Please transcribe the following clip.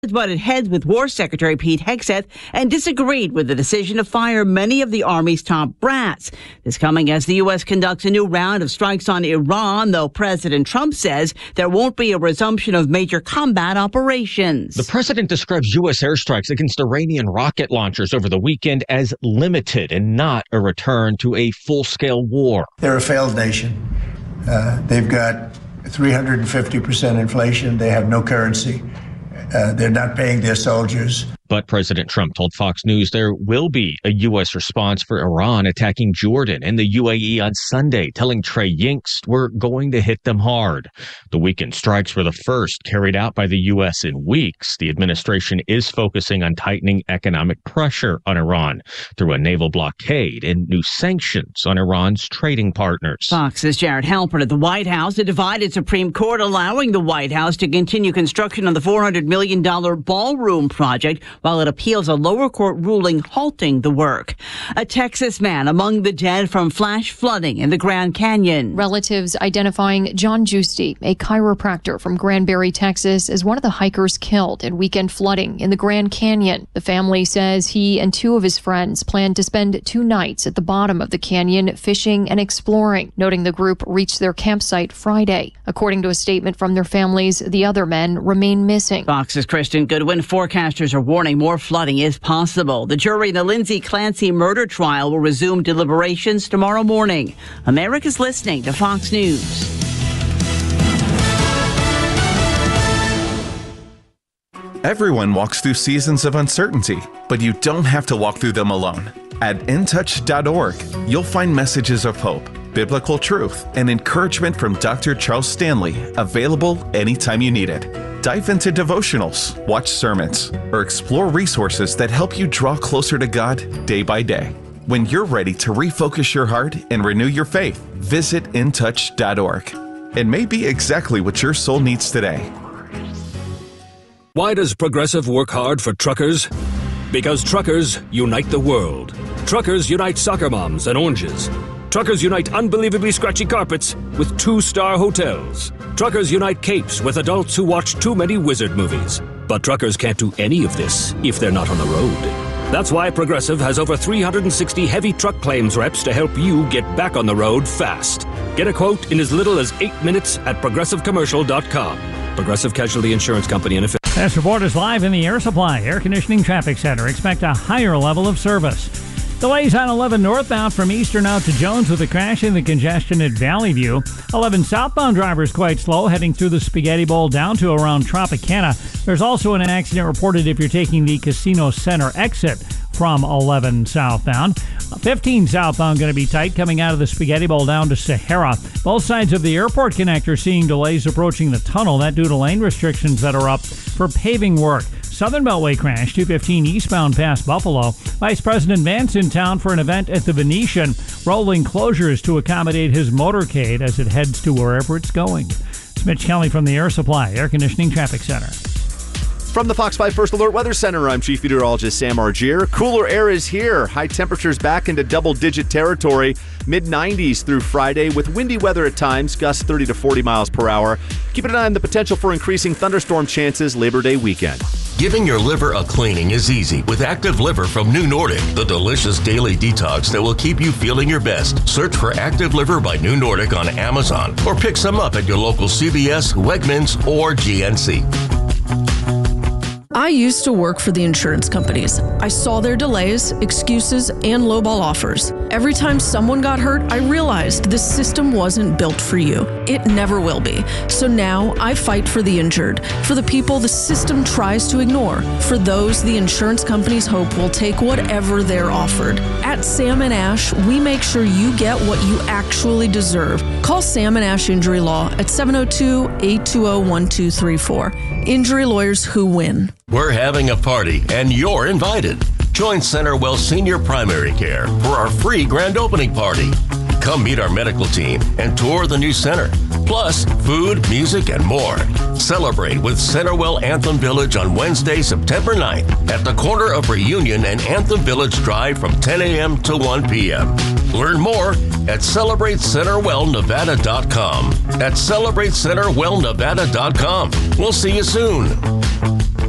butted heads with War Secretary Pete Hegseth and disagreed with the decision to fire many of the Army's top brass. This coming as the U.S. conducts a new round of strikes on Iran, though President Trump says there won't be a resumption of major combat operations. The president describes U.S. airstrikes against Iranian rocket launchers over the weekend as limited and not a return to a full-scale war. They're a failed nation. They've got 350% inflation. They have no currency. They're not paying their soldiers. But President Trump told Fox News there will be a U.S. response for Iran attacking Jordan and the UAE on Sunday, telling Trey Yingst we're going to hit them hard. The weekend strikes were the first carried out by the U.S. in weeks. The administration is focusing on tightening economic pressure on Iran through a naval blockade and new sanctions on Iran's trading partners. Fox's Jared Halpern at the White House. A divided Supreme Court allowing the White House to continue construction on the $400 million ballroom project, while it appeals a lower court ruling halting the work. A Texas man among the dead from flash flooding in the Grand Canyon. Relatives identifying John Giusti, a chiropractor from Granbury, Texas, as one of the hikers killed in weekend flooding in the Grand Canyon. The family says he and two of his friends planned to spend 2 nights at the bottom of the canyon fishing and exploring, noting the group reached their campsite Friday. According to a statement from their families, the other men remain missing. Fox's Kristen Goodwin. Forecasters are warning more flooding is possible. The jury in the Lindsay Clancy murder trial will resume deliberations tomorrow morning. America's listening to Fox News. Everyone walks through seasons of uncertainty, but you don't have to walk through them alone. At intouch.org, you'll find messages of hope, biblical truth, and encouragement from Dr. Charles Stanley, available anytime you need it. Dive into devotionals, watch sermons, or explore resources that help you draw closer to God day by day. When you're ready to refocus your heart and renew your faith, visit intouch.org. It may be exactly what your soul needs today. Why does Progressive work hard for truckers? Because truckers unite the world. Truckers unite soccer moms and oranges. Truckers unite unbelievably scratchy carpets with 2-star hotels. Truckers unite capes with adults who watch too many wizard movies. But truckers can't do any of this if they're not on the road. That's why Progressive has over 360 heavy truck claims reps to help you get back on the road fast. Get a quote in as little as 8 minutes at progressivecommercial.com. Progressive Casualty Insurance Company and affiliates. This report is live in the Air Supply Air Conditioning Traffic Center. Expect a higher level of service. Delays on 11 northbound from Eastern out to Jones with a crash in the congestion at Valley View. 11 southbound drivers quite slow heading through the Spaghetti Bowl down to around Tropicana. There's also an accident reported if you're taking the Casino Center exit from 11 southbound. 15 southbound going to be tight coming out of the Spaghetti Bowl down to Sahara. Both sides of the airport connector seeing delays approaching the tunnel. That due to lane restrictions that are up for paving work. Southern Beltway crash, 215 eastbound past Buffalo. Vice President Vance in town for an event at the Venetian. Rolling closures to accommodate his motorcade as it heads to wherever it's going. It's Mitch Kelly from the Air Supply Air Conditioning Traffic Center. From the Fox 5 First Alert Weather Center, I'm Chief Meteorologist Sam Argier. Cooler air is here. High temperatures back into double-digit territory. Mid-90s through Friday with windy weather at times, gusts 30 to 40 miles per hour. Keeping an eye on the potential for increasing thunderstorm chances Labor Day weekend. Giving your liver a cleaning is easy with Active Liver from New Nordic, the delicious daily detox that will keep you feeling your best. Search for Active Liver by New Nordic on Amazon or pick some up at your local CVS, Wegmans, or GNC. I used to work for the insurance companies. I saw their delays, excuses, and lowball offers. Every time someone got hurt, I realized this system wasn't built for you. It never will be. So now I fight for the injured, for the people the system tries to ignore, for those the insurance companies hope will take whatever they're offered. At Sam & Ash, we make sure you get what you actually deserve. Call Sam & Ash Injury Law at 702-820-1234. Injury lawyers who win. We're having a party, and you're invited. Join CenterWell Senior Primary Care for our free grand opening party. Come meet our medical team and tour the new center. Plus, food, music, and more. Celebrate with CenterWell Anthem Village on Wednesday, September 9th at the corner of Reunion and Anthem Village Drive from 10 a.m. to 1 p.m. Learn more at CelebrateCenterWellNevada.com. At CelebrateCenterWellNevada.com. We'll see you soon.